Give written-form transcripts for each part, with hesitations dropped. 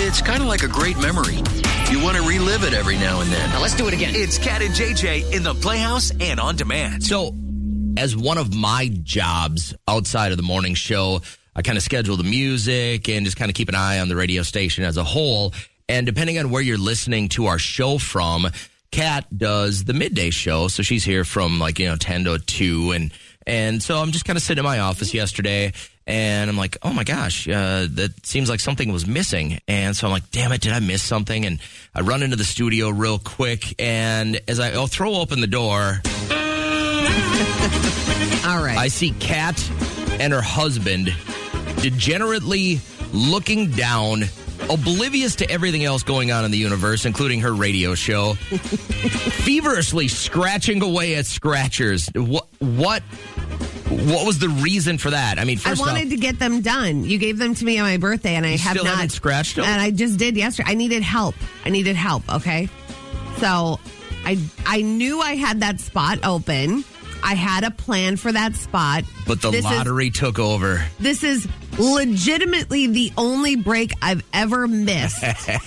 It's kind of like a great memory. You want to relive it every now and then. Now let's do it again. It's Cat and JJ in the Playhouse and on demand. So, as one of my jobs outside of the morning show, I kind of schedule the music and just kind of keep an eye on the radio station as a whole. And depending on where you're listening to our show from, Kat does the midday show. So she's here from 10 to 2. And so I'm just kind of sitting in my office yesterday and I'm like, oh my gosh, that seems like something was missing. And so I'm like, damn it, did I miss something? And I run into the studio real quick. And as I'll throw open the door, all right, I see Kat and her husband degenerately looking down, oblivious to everything else going on in the universe, including her radio show, feverishly scratching away at scratchers. What was the reason for that? I mean, first I wanted to get them done. You gave them to me on my birthday, and I have still not haven't scratched them? And I just did yesterday. I needed help. Okay, so I knew I had that spot open. I had a plan for that spot. But the lottery took over. This is legitimately the only break I've ever missed.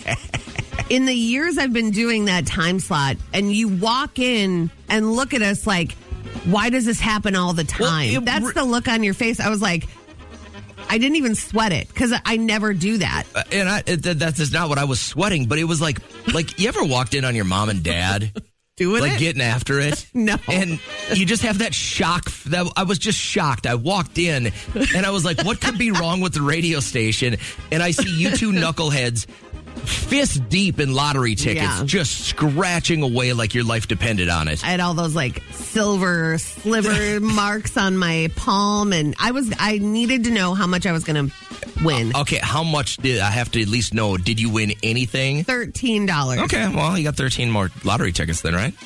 In the years I've been doing that time slot, and you walk in and look at us like, why does this happen all the time? That's the look on your face. I was like, I didn't even sweat it because I never do that. That's not what I was sweating, but it was like you ever walked in on your mom and dad? Doing it? Getting after it? No. And you just have that shock. I was just shocked. I walked in and I was like, what could be wrong with the radio station? And I see you two knuckleheads fist deep in lottery tickets, just scratching away like your life depended on it. I had all those silver sliver marks on my palm, and I needed to know how much I was going to win. Okay, how much did I have to at least know? Did you win anything? $13. Okay, well, you got 13 more lottery tickets then, right?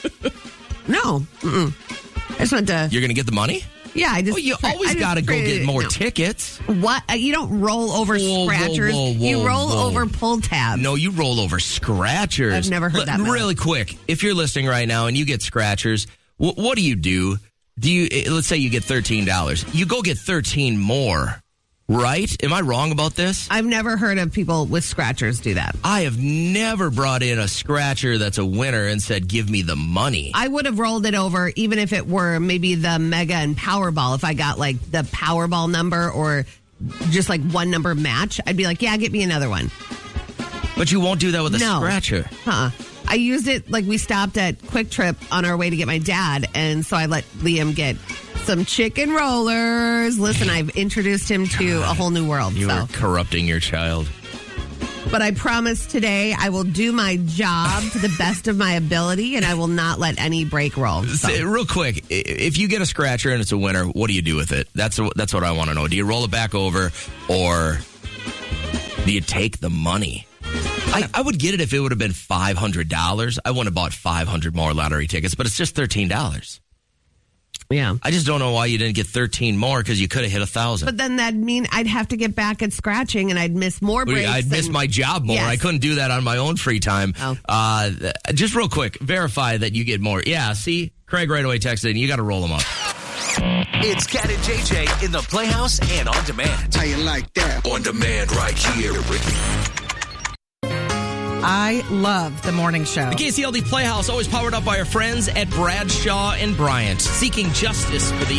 No. I just went to... You're going to get the money? Yeah, I just... Well, you always got to go get more tickets. What? You don't roll over scratchers. You roll over pull tabs. No, you roll over scratchers. I've never heard that. Really quick, if you're listening right now and you get scratchers, what do you do? Let's say you get $13. You go get 13 more, right? Am I wrong about this? I've never heard of people with scratchers do that. I have never brought in a scratcher that's a winner and said, give me the money. I would have rolled it over even if it were maybe the Mega and Powerball. If I got the Powerball number or just one number match, I'd be like, yeah, get me another one. But you won't do that with a scratcher. I used it we stopped at Quick Trip on our way to get my dad, and so I let Liam get some chicken rollers. Listen, I've introduced him to a whole new world. You are corrupting your child. But I promise today I will do my job to the best of my ability, and I will not let any break roll. So. Real quick, if you get a scratcher and it's a winner, what do you do with it? That's what I want to know. Do you roll it back over, or do you take the money? I would get it if it would have been $500. I wouldn't have bought 500 more lottery tickets, but it's just $13. Yeah. I just don't know why you didn't get 13 more, because you could have hit 1,000. But then that'd mean I'd have to get back at scratching, and I'd miss more breaks. I'd miss my job more. Yes. I couldn't do that on my own free time. Oh. Just real quick, verify that you get more. Yeah, see? Craig right away texted in. You got to roll them up. It's Cat and JJ in the Playhouse and on demand. How you like that? On demand right here. I love the morning show. The KCLD Playhouse, always powered up by our friends at Bradshaw and Bryant, seeking justice for the